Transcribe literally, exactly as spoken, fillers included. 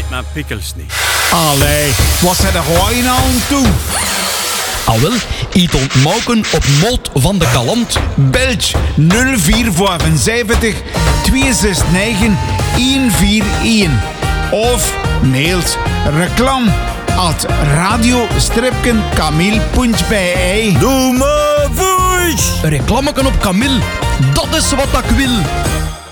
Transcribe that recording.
eet mijn pikkels niet. Allee, wat zijn de gooien nou aan toe? Al wel, iets ontmoken op Mot van de Kalant. Belg nul vier zeven vijf twee zes negen een vier een. Of mailt reclam at radio-kamil.be. Doe maar voice! Reclameken op Camille, dat is wat ik wil.